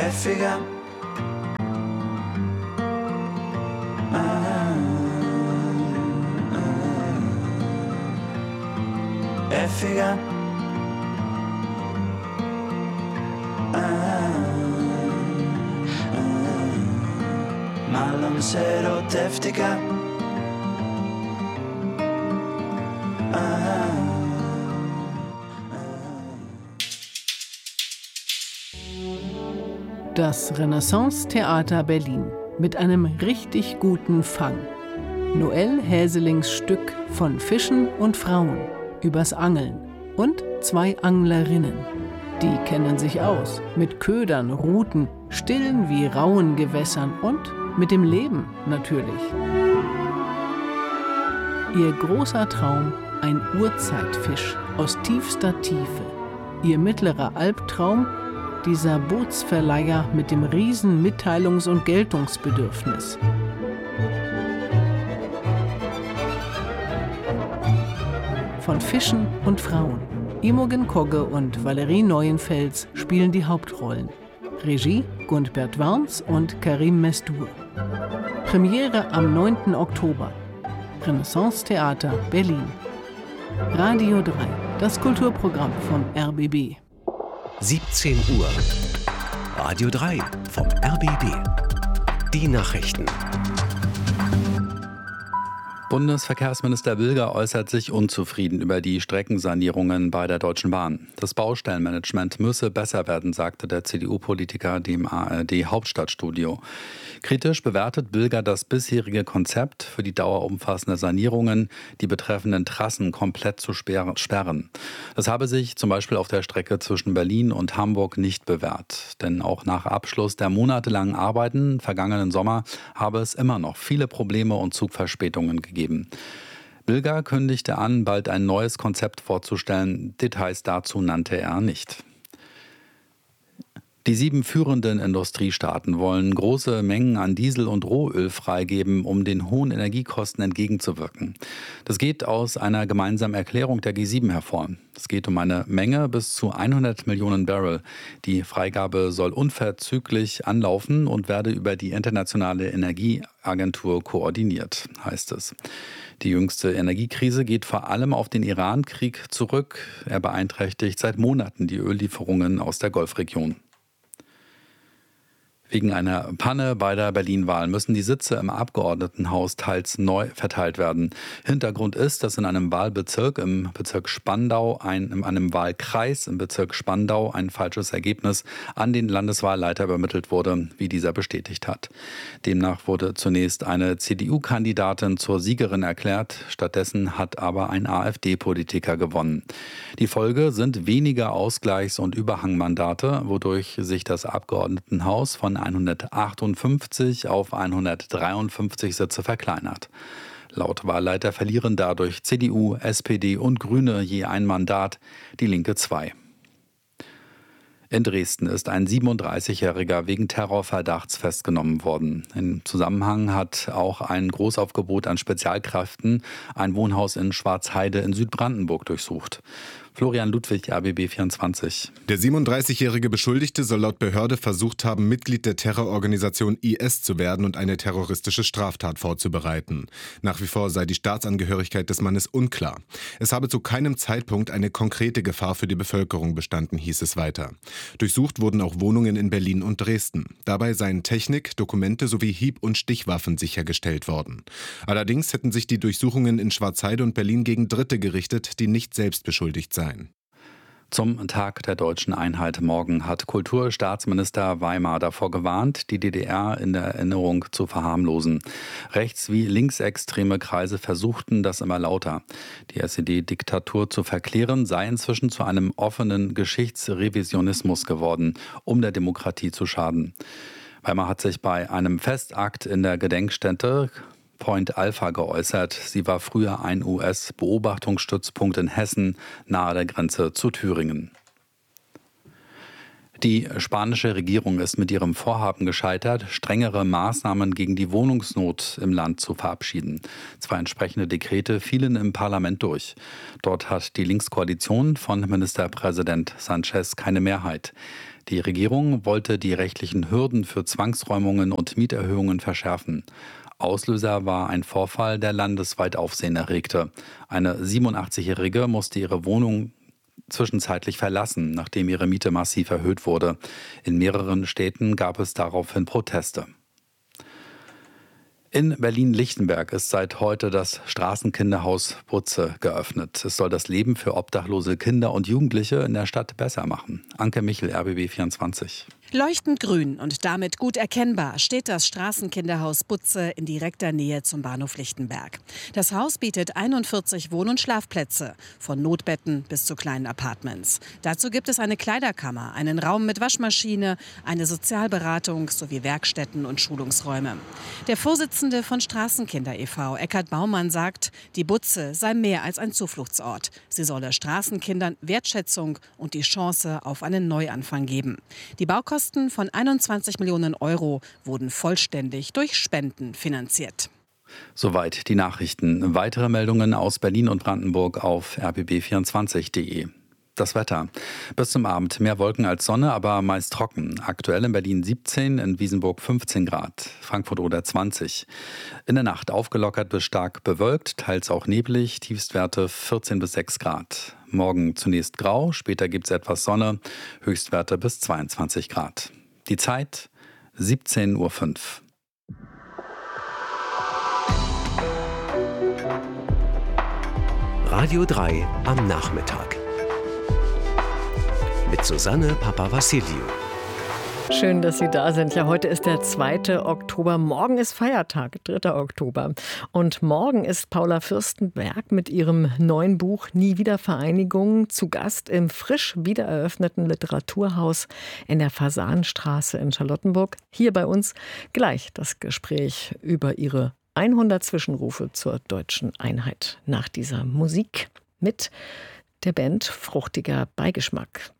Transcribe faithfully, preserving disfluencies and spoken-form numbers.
effiger. Ah, ah, effiger. Mal um Zero deftiger. Das Renaissance-Theater Berlin mit einem richtig guten Fang. Noel Häselings Stück von Fischen und Frauen übers Angeln und zwei Anglerinnen. Die kennen sich aus mit Ködern, Ruten, stillen wie rauen Gewässern und mit dem Leben natürlich. Ihr großer Traum, ein Urzeitfisch aus tiefster Tiefe. Ihr mittlerer Albtraum, dieser Bootsverleiher mit dem riesen Mitteilungs- und Geltungsbedürfnis. Von Fischen und Frauen. Imogen Kogge und Valerie Neuenfels spielen die Hauptrollen. Regie Gundbert Warns und Karim Mesdur. Premiere am neunten Oktober. Renaissance Theater Berlin. Radio drei, das Kulturprogramm von R B B. siebzehn Uhr. Radio drei vom R B B. Die Nachrichten. Bundesverkehrsminister Bilger äußert sich unzufrieden über die Streckensanierungen bei der Deutschen Bahn. Das Baustellenmanagement müsse besser werden, sagte der C D U-Politiker dem A R D-Hauptstadtstudio. Kritisch bewertet Bilger das bisherige Konzept für die dauerumfassende Sanierungen, die betreffenden Trassen komplett zu sperren. Das habe sich zum Beispiel auf der Strecke zwischen Berlin und Hamburg nicht bewährt. Denn auch nach Abschluss der monatelangen Arbeiten vergangenen Sommer habe es immer noch viele Probleme und Zugverspätungen gegeben. Bilger kündigte an, bald ein neues Konzept vorzustellen. Details dazu nannte er nicht. Die sieben führenden Industriestaaten wollen große Mengen an Diesel und Rohöl freigeben, um den hohen Energiekosten entgegenzuwirken. Das geht aus einer gemeinsamen Erklärung der G sieben hervor. Es geht um eine Menge bis zu hundert Millionen Barrel. Die Freigabe soll unverzüglich anlaufen und werde über die Internationale Energieagentur koordiniert, heißt es. Die jüngste Energiekrise geht vor allem auf den Iran-Krieg zurück. Er beeinträchtigt seit Monaten die Öllieferungen aus der Golfregion. Wegen einer Panne bei der Berlin-Wahl müssen die Sitze im Abgeordnetenhaus teils neu verteilt werden. Hintergrund ist, dass in einem Wahlbezirk im Bezirk Spandau, ein, in einem Wahlkreis im Bezirk Spandau ein falsches Ergebnis an den Landeswahlleiter übermittelt wurde, wie dieser bestätigt hat. Demnach wurde zunächst eine C D U-Kandidatin zur Siegerin erklärt, stattdessen hat aber ein AfD-Politiker gewonnen. Die Folge sind weniger Ausgleichs- und Überhangmandate, wodurch sich das Abgeordnetenhaus von hundertachtundfünfzig auf hundertdreiundfünfzig Sitze verkleinert. Laut Wahlleiter verlieren dadurch C D U, S P D und Grüne je ein Mandat, die Linke zwei. In Dresden ist ein siebenunddreißigjähriger wegen Terrorverdachts festgenommen worden. Im Zusammenhang hat auch ein Großaufgebot an Spezialkräften ein Wohnhaus in Schwarzheide in Südbrandenburg durchsucht. Florian Ludwig, R B B vierundzwanzig. Der siebenunddreißigjährige Beschuldigte soll laut Behörde versucht haben, Mitglied der Terrororganisation I S zu werden und eine terroristische Straftat vorzubereiten. Nach wie vor sei die Staatsangehörigkeit des Mannes unklar. Es habe zu keinem Zeitpunkt eine konkrete Gefahr für die Bevölkerung bestanden, hieß es weiter. Durchsucht wurden auch Wohnungen in Berlin und Dresden. Dabei seien Technik, Dokumente sowie Hieb- und Stichwaffen sichergestellt worden. Allerdings hätten sich die Durchsuchungen in Schwarzheide und Berlin gegen Dritte gerichtet, die nicht selbst beschuldigt seien. Zum Tag der deutschen Einheit morgen hat Kulturstaatsminister Weimar davor gewarnt, die D D R in der Erinnerung zu verharmlosen. Rechts- wie linksextreme Kreise versuchten das immer lauter. Die S E D-Diktatur zu verklären sei inzwischen zu einem offenen Geschichtsrevisionismus geworden, um der Demokratie zu schaden. Weimar hat sich bei einem Festakt in der Gedenkstätte Point Alpha geäußert. Sie war früher ein U S-Beobachtungsstützpunkt in Hessen, nahe der Grenze zu Thüringen. Die spanische Regierung ist mit ihrem Vorhaben gescheitert, strengere Maßnahmen gegen die Wohnungsnot im Land zu verabschieden. Zwei entsprechende Dekrete fielen im Parlament durch. Dort hat die Linkskoalition von Ministerpräsident Sanchez keine Mehrheit. Die Regierung wollte die rechtlichen Hürden für Zwangsräumungen und Mieterhöhungen verschärfen. Auslöser war ein Vorfall, der landesweit Aufsehen erregte. Eine siebenundachtzigjährige musste ihre Wohnung zwischenzeitlich verlassen, nachdem ihre Miete massiv erhöht wurde. In mehreren Städten gab es daraufhin Proteste. In Berlin-Lichtenberg ist seit heute das Straßenkinderhaus Butze geöffnet. Es soll das Leben für obdachlose Kinder und Jugendliche in der Stadt besser machen. Anke Michel, R B B vierundzwanzig. Leuchtend grün und damit gut erkennbar steht das Straßenkinderhaus Butze in direkter Nähe zum Bahnhof Lichtenberg. Das Haus bietet einundvierzig Wohn- und Schlafplätze, von Notbetten bis zu kleinen Apartments. Dazu gibt es eine Kleiderkammer, einen Raum mit Waschmaschine, eine Sozialberatung sowie Werkstätten und Schulungsräume. Der Vorsitzende von Straßenkinder e V, Eckhard Baumann, sagt, die Butze sei mehr als ein Zufluchtsort. Sie solle Straßenkindern Wertschätzung und die Chance auf einen Neuanfang geben. Die Baukosten von einundzwanzig Millionen Euro wurden vollständig durch Spenden finanziert. Soweit die Nachrichten. Weitere Meldungen aus Berlin und Brandenburg auf r b b vierundzwanzig punkt de. Das Wetter. Bis zum Abend mehr Wolken als Sonne, aber meist trocken. Aktuell in Berlin siebzehn, in Wiesenburg fünfzehn Grad, Frankfurt oder zwanzig. In der Nacht aufgelockert bis stark bewölkt, teils auch neblig, Tiefstwerte vierzehn bis sechs Grad. Morgen zunächst grau, später gibt es etwas Sonne, Höchstwerte bis zweiundzwanzig Grad. Die Zeit siebzehn Uhr fünf. Radio drei am Nachmittag. Mit Susanne Papavasiliou. Schön, dass Sie da sind. Ja, heute ist der zweite Oktober. Morgen ist Feiertag, dritter Oktober. Und morgen ist Paula Fürstenberg mit ihrem neuen Buch Nie wieder Vereinigung zu Gast im frisch wiedereröffneten Literaturhaus in der Fasanstraße in Charlottenburg. Hier bei uns gleich das Gespräch über ihre hundert Zwischenrufe zur deutschen Einheit nach dieser Musik mit der Band Fruchtiger Beigeschmack.